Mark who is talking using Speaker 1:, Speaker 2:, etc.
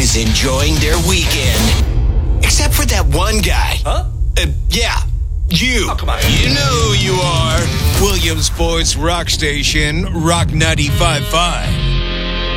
Speaker 1: is enjoying their weekend. Except for that one guy.
Speaker 2: Huh?
Speaker 1: Yeah, you.
Speaker 2: Oh, come on.
Speaker 1: You know who you are. Williamsport's Rock Station, Rock 95.5.